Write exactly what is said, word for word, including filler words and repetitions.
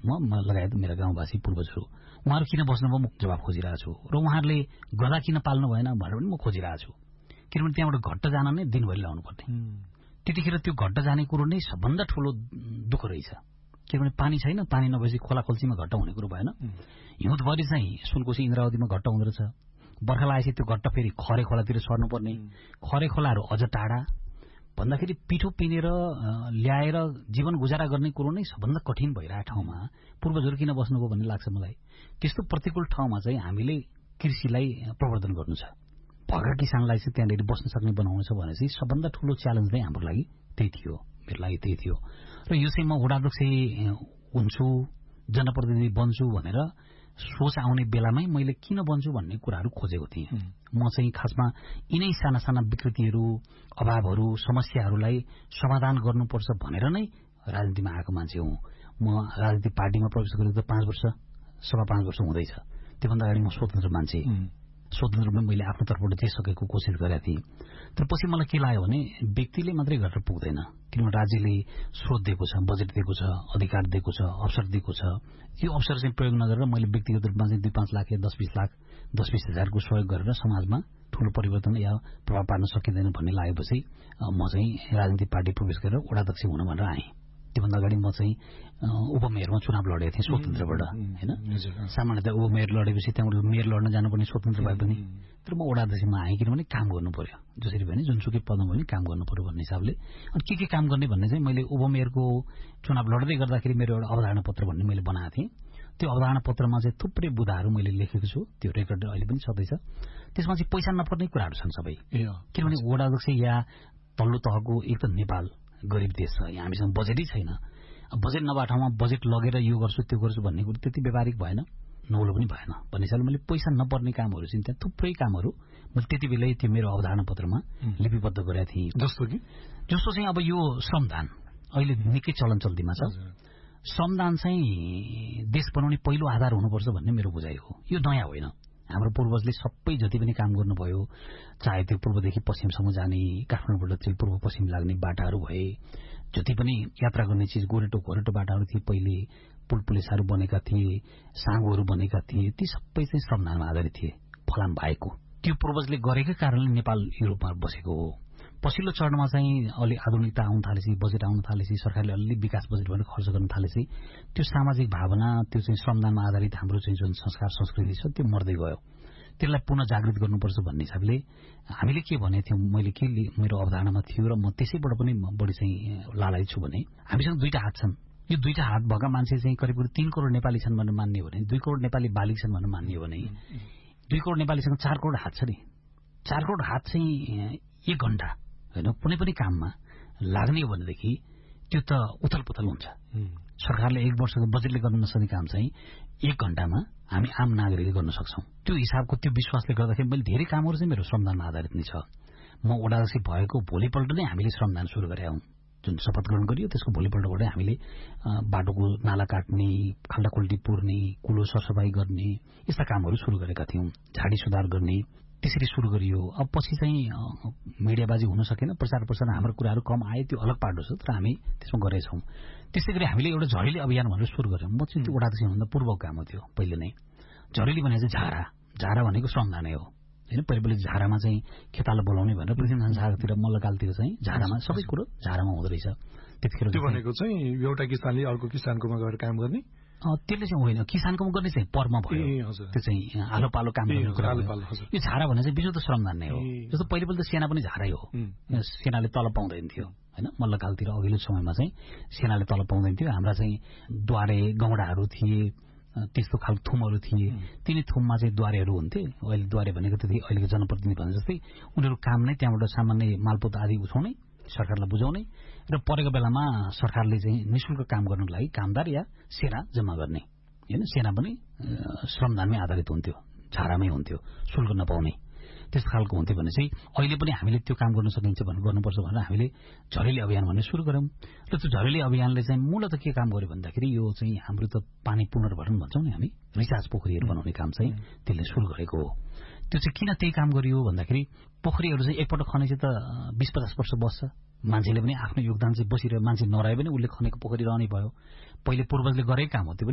म लगायत मेरा गाउँवासी पूर्वजहरू उहाँहरू किन बस्नुभयो म जवाब खोजिरहेको छु र उहाँहरूले गधा किन पाल्नु भएन भनेर पनि म खोजिरहेको छु। किनभने त्यहाँबाट घट्ट जान नै दिनभरि लाउनु पर्ने। त्यतिखेर त्यो घट्ट जाने कुरो नै सबभन्दा ठूलो दुःख रहेछ। किनभने पानी छैन, पानी नभएपछि खोला खोल्सीमा घट्ट हुने कुरो भएन। हिउँदभरि चाहिँ सुनकोशी इन्द्रावतीमा घट्ट हुँदो रहेछ। बर्खा लागेपछि त्यो घट्ट फेरि खरे खोलातिर सर्नुपर्ने। खरे खोलाहरू अझ टाढा भन्दाखेरि पिठो पिनेर ल्याएर जीवन गुजारा गर्ने कुरो नै सबभन्दा कठिन भइरहेको ठाउँमा पूर्वजहरू किन बस्नुभयो भन्ने लाग्छ मलाई। त्यस्तो प्रतिकूल ठाउँमा चाहिँ हामीले कृषिलाई प्रवर्धन गर्नु छ, भएका किसानलाई चाहिँ त्यहाँनिर बस्न सक्ने बनाउनु छ भने चाहिँ सबभन्दा ठूलो च्यालेन्ज नै हाम्रो लागि त्यही थियो, मेरो लागि त्यही थियो। र यो चाहिँ म वडाध्यक्ष हुन्छु, जनप्रतिनिधि बन्छु भनेर सोच आउने बेलामै मैले किन बन्छु भन्ने कुराहरू खोजेको थिएँ। म चाहिँ खासमा यिनै साना साना विकृतिहरू, अभावहरू, समस्याहरूलाई समाधान गर्नुपर्छ भनेर नै राजनीतिमा आएको मान्छे हुँ। म राजनीतिक पार्टीमा प्रवेश गरेको त पाँच वर्ष सवा पाँच वर्ष हुँदैछ। त्योभन्दा अगाडि म स्वतन्त्र मान्छे, स्वतन्त्र रूपमा मैले आफ्नो तर्फबाट जे सकेको कोसिस गरेका थिएँ। तर पछि मलाई के लाग्यो भने व्यक्तिले मात्रै गरेर पुग्दैन, किनभने राज्यले स्रोत दिएको छ, बजेट दिएको छ, अधिकार दिएको छ, अवसर दिएको छ। यो अवसर चाहिँ प्रयोग नगरेर मैले व्यक्तिगत रूपमा चाहिँ दुई पाँच लाख या दस बिस लाख दस बिस हजारको सहयोग गरेर समाजमा ठूलो परिवर्तन या प्रभाव पार्न सकिँदैन भन्ने लागेपछि म चाहिँ राजनीतिक पार्टी प्रवेश गरेर वडाध्यक्ष हुन भनेर आएँ। त्योभन्दा अगाडि म चाहिँ उपमेयरमा चुनाव लडेको थिएँ स्वतन्त्रबाट, होइन। सामान्यतः उपमेयर लडेपछि त्यहाँबाट मेयर लड्न जानुपर्ने स्वतन्त्र भए पनि, तर म वडाध्यक्षमा आएँ किनभने काम गर्नु पर्यो, जसरी भने जुनसुकै पदमा पनि काम गर्नु पर्यो भन्ने हिसाबले। अनि के के काम गर्ने भन्ने चाहिँ मैले उपमेयरको चुनाव लड्दै गर्दाखेरि मेरो एउटा अवधारणा पत्र भन्ने मैले बनाएको थिएँ। त्यो अवधारणा पत्रमा चाहिँ थुप्रै बुदाहरू मैले लेखेको छु, त्यो रेकर्ड अहिले पनि छँदैछ। त्यसमा चाहिँ पैसा नपर्ने कुराहरू छन् सबै, किनभने वडाध्यक्ष या तल्लो तहको एक त नेपाल गरिब देश छ, यहाँ हामीसँग बजेटै छैन। बजेट नभए ठाउँमा बजेट लगेर यो गर्छु त्यो गर्छु भन्ने कुरो त्यति व्यावहारिक भएन, नौलो पनि भएन भन्ने हिसाबले मैले पैसा नपर्ने कामहरू चाहिँ त्यहाँ थुप्रै कामहरू मैले त्यति बेलै त्यो मेरो अवधारणा पत्रमा लिपिबद्ध गरेका थिएँ। जस्तो कि जस्तो चाहिँ अब यो श्रमदान अहिले निकै चलन चल्तीमा छ। श्रमदान चाहिँ देश बनाउने पहिलो आधार हुनुपर्छ भन्ने मेरो बुझाइ हो। यो नयाँ होइन, हाम्रो पूर्वजले सबै जति पनि काम गर्नुभयो, चाहे त्यो पूर्वदेखि पश्चिमसम्म जाने, काठमाडौँबाट चाहिँ पूर्व पश्चिम लाग्ने बाटाहरू भए, जति पनि यात्रा गर्ने चिज गोरेटो घोरेटो बाटाहरू थिए, पहिले पुल पुलेसाहरू बनेका थिए, साँगोहरू बनेका थिए, ती सबै चाहिँ श्रमदानमा आधारित थिए। फलाम भएको त्यो पूर्वजले गरेकै कारणले नेपाल युरोपमा बसेको हो। पछिल्लो चरणमा चाहिँ अलि आधुनिकता आउन थालेपछि, बजेट आउन थालेपछि, सरकारले अलि विकास बजेट भनेर खर्च गर्न थालेपछि त्यो सामाजिक भावना, त्यो चाहिँ श्रमदानमा आधारित हाम्रो चाहिँ जुन संस्कार संस्कृति छ त्यो मर्दै गयो। त्यसलाई पुनः जागृत गर्नुपर्छ भन्ने हिसाबले हामीले के भनेको थियौँ, मैले के मेरो अवधारणामा थियो र म त्यसैबाट पनि बढी चाहिँ लालायित छु भने हामीसँग दुईटा हात छन्। यो दुईटा हात भएका मान्छे चाहिँ करिब करिब तीन करोड नेपाली छन् भनेर मान्ने हो भने, दुई करोड नेपाली बालिग छन् भनेर मान्ने हो भने, दुई करोड नेपालीसँग चार करोड हात छ नि। चार करोड हात चाहिँ एक घण्टा होइन कुनै पनि काममा लाग्ने हो भनेदेखि त्यो त उथल पुथल हुन्छ। सरकारले एक वर्षको बजेटले गर्न नसक्ने काम चाहिँ एक घण्टामा हामी आम नागरिकले गर्न सक्छौँ। त्यो हिसाबको त्यो विश्वासले गर्दाखेरि मैले धेरै कामहरू चाहिँ मेरो श्रमदानमा आधारित नै छ। म वडाध्यक्ष भएको भोलिपल्ट नै हामीले श्रमदान सुरु गरेका हौँ। जुन शपथ ग्रहण गरियो त्यसको भोलिपल्टबाटै हामीले बाटोको नाला काट्ने, खाल्डाखुल्टी पुर्ने, कुलो सरसफाई गर्ने यस्ता कामहरू सुरु गरेका थियौँ। झाडी सुधार गर्ने त्यसरी सुरु गरियो। अब पछि चाहिँ मिडियाबाजी हुन सकेन, प्रचार प्रसार हाम्रो कुराहरू कम आए, त्यो अलग पाटो छ, तर हामी त्यसमा गरेछौँ। त्यसै गरी हामीले एउटा झरेली अभियान भनेर सुरु गर्यौँ। म चाहिँ त्यो वडाध्यक्ष हुनुभन्दा पूर्वको काम हो त्यो। पहिले नै झरेली भनेको चाहिँ झारा, झारा भनेको श्रमदानै हो होइन। पहिले पहिले झारामा चाहिँ खेताला बोलाउने भनेर पृथ्वीनारायण शाहतिर मल्लकालतिर चाहिँ झारामा सबै कुरो झारामा हुँदो रहेछ त्यतिखेर। त्यो भनेको चाहिँ एउटा किसानले अर्को किसानकोमा गएर काम गर्ने, त्यसले चाहिँ होइन, किसानकोमा गर्ने चाहिँ पर्म भयो, त्यो चाहिँ आलो पालो काम गर्ने कुरा। यो झारा भने चाहिँ विशुद्ध श्रमदान नै हो। जस्तो पहिले पहिले त सेना पनि झारै हो, सेनाले तलब पाउँदैन थियो होइन। मल्लकालतिर अघिल्लो समयमा चाहिँ सेनाले तलब पाउँदैन थियो। हाम्रा चाहिँ द्वारे गौडाहरू थिए, त्यस्तो खालको थुमहरू थिए, तिनी थुममा चाहिँ द्वारेहरू हुन्थे। अहिले द्वारे भनेको त्यति अहिलेको जनप्रतिनिधि भने जस्तै उनीहरू काम नै त्यहाँबाट सामान्य मालपोत आदि उठाउने, सरकारलाई बुझाउने र परेको बेलामा सरकारले चाहिँ निःशुल्क काम गर्नको लागि कामदार या सेना जम्मा गर्ने होइन। सेना पनि श्रमदानमै आधारित हुन्थ्यो, झारामै हुन्थ्यो, शुल्क नपाउने त्यस्तो खालको हुन्थ्यो भने चाहिँ अहिले पनि हामीले त्यो काम गर्न सकिन्छ भनेर गर्नुपर्छ भनेर हामीले झरेली अभियान भन्ने सुरु गऱ्यौँ। र त्यो झरेली अभियानले चाहिँ मूलतः के काम गर्यो भन्दाखेरि यो चाहिँ हाम्रो त पानी पुनर्भरण भन्छौँ नि हामी, रिचार्ज पोखरीहरू बनाउने काम चाहिँ त्यसले सुरु गरेको हो। त्यो चाहिँ किन त्यही काम गरियो भन्दाखेरि पोखरीहरू चाहिँ एकपल्ट खनेपछि त बिस पचास वर्ष बस्छ, मान्छेले पनि आफ्नो योगदान चाहिँ बसिरह्यो, मान्छे नरहे पनि उसले खनेको पोखरी रहने भयो। पहिले पूर्वजले गरेकै काम हो त्यो।